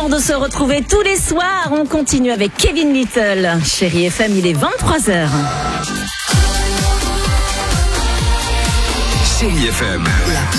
l'heure de se retrouver tous les soirs. On continue avec Kevin Little. Chérie FM, il est 23h. Chérie FM.